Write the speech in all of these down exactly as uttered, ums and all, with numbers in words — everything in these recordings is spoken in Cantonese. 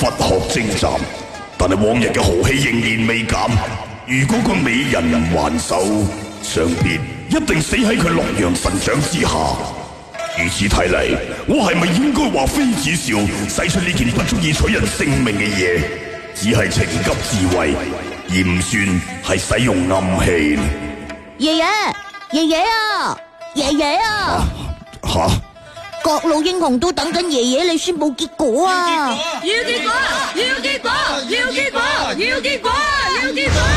佛學精湛，但係往日嘅豪氣仍然未減。如果個美人唔還手，想必一定死喺佢洛陽神掌之下。如此睇嚟，我係咪應該話妃子笑使出呢件不足以取人性命嘅嘢，只係情急智慧，而唔算係使用暗器？ 爺爺，爺爺啊，爺爺啊！ 吓、啊！ 各路英雄都等緊爺爺你宣布結果啊！ 要結果，要結果，要結果，要結果，要結果！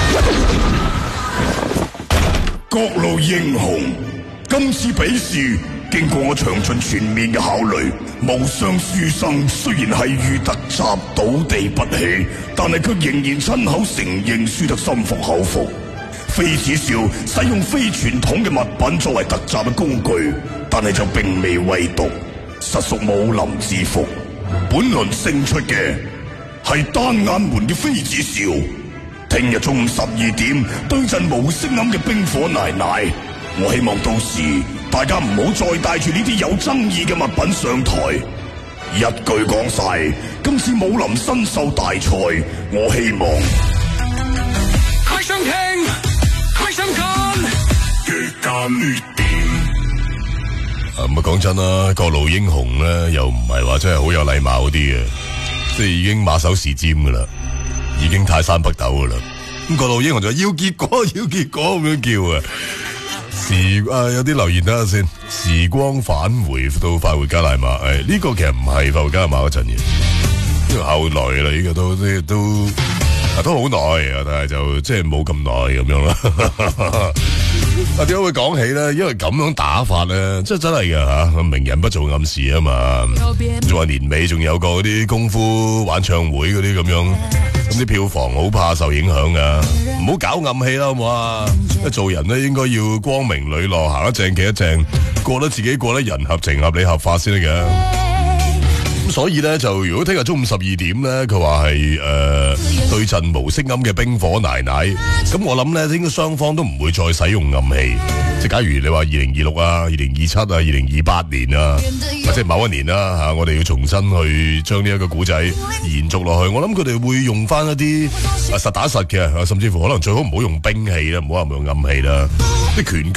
各路英雄，今次比試經過我詳盡全面嘅考慮，無雙書生雖然係遇突襲倒地不起，但係卻仍然親口承認輸得心服口服。妃子笑使用非傳統嘅物品作為突襲嘅工具，但係就並未畏毒，實屬武林之福。本輪勝出嘅係單眼門嘅妃子笑。聽日中午十二點對陣無聲暗嘅冰火奶奶，我希望到時大家唔好再帶住呢啲有爭議嘅物品上台。一句講晒，今次武林新秀大賽，我希望開上聽，開上看，越鑑越掂。 咁啊，講真啦，各路英雄咧，又唔係話真係好有禮貌嗰啲嘅，即係已經馬首是瞻噶啦。已經泰山北斗噶啦，咁各路英雄就要結果，要結果咁樣叫啊！時啊有啲留言睇下先，時光返回到快活加大馬，誒、哎、呢、這個其實唔係快活加大馬嗰陣嘅，因為後來啦，呢、這個都都都啊都好耐啊，但係就即係冇咁耐咁樣啦。啊點解會講起咧？因為咁樣打法咧，即係真係噶吓，明人不做暗事啊嘛。仲話年尾仲有個嗰啲功夫玩唱會嗰啲咁樣。咁啲票房好怕受影響噶，唔好搞暗器啦，好唔好啊？做人咧應該要光明磊落，行得正企得正，過得自己過得人合情合理合法先得嘅。咁所以咧就如果聽日中午十二點咧，佢話係誒對陣無聲暗嘅冰火奶奶，咁我諗咧應該雙方都唔會再使用暗器。即係假如你話二零二六啊、二零二七啊、二零二八年啊，或者某一年啦吓，我哋要重新去將呢一個古仔延續落去，我諗佢哋會用翻一啲實打實嘅，甚至乎可能最好唔好用兵器啦，唔好話唔用暗器啦，啲拳